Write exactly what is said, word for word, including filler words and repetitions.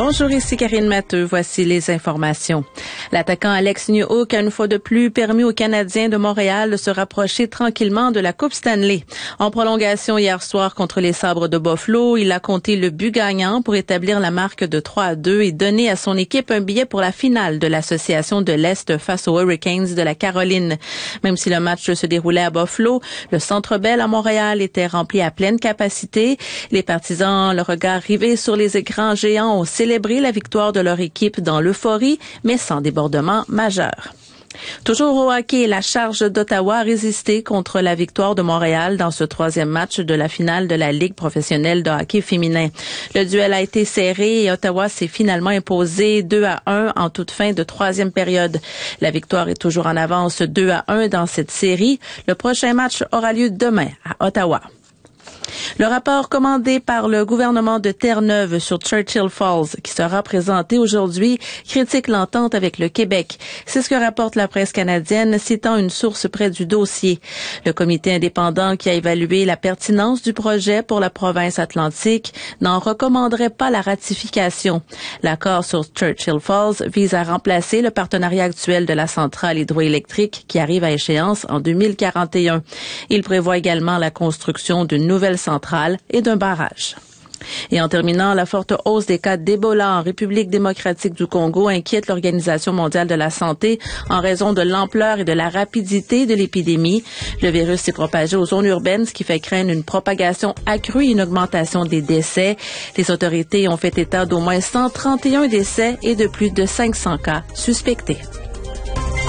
Bonjour, ici Karine Matteux. Voici les informations. L'attaquant Alex Newhook a une fois de plus permis aux Canadiens de Montréal de se rapprocher tranquillement de la Coupe Stanley. En prolongation hier soir contre les Sabres de Buffalo, il a compté le but gagnant pour établir la marque de trois à deux et donner à son équipe un billet pour la finale de l'Association de l'Est face aux Hurricanes de la Caroline. Même si le match se déroulait à Buffalo, le Centre Bell à Montréal était rempli à pleine capacité. Les partisans, le regard rivé sur les écrans géants, ont célébrer la victoire de leur équipe dans l'euphorie, mais sans débordement majeur. Toujours au hockey, la Charge d'Ottawa a résisté contre la victoire de Montréal dans ce troisième match de la finale de la Ligue professionnelle de hockey féminin. Le duel a été serré et Ottawa s'est finalement imposé deux à un en toute fin de troisième période. La victoire est toujours en avance deux à un dans cette série. Le prochain match aura lieu demain à Ottawa. Le rapport commandé par le gouvernement de Terre-Neuve sur Churchill Falls, qui sera présenté aujourd'hui, critique l'entente avec le Québec. C'est ce que rapporte la presse canadienne, citant une source près du dossier. Le comité indépendant qui a évalué la pertinence du projet pour la province atlantique n'en recommanderait pas la ratification. L'accord sur Churchill Falls vise à remplacer le partenariat actuel de la centrale hydroélectrique qui arrive à échéance en deux mille quarante et un. Il prévoit également la construction d'une nouvelle centrale et d'un barrage. Et en terminant, la forte hausse des cas d'Ebola en République démocratique du Congo inquiète l'Organisation mondiale de la santé en raison de l'ampleur et de la rapidité de l'épidémie. Le virus s'est propagé aux zones urbaines, ce qui fait craindre une propagation accrue et une augmentation des décès. Les autorités ont fait état d'au moins cent trente et un décès et de plus de cinq cents cas suspectés.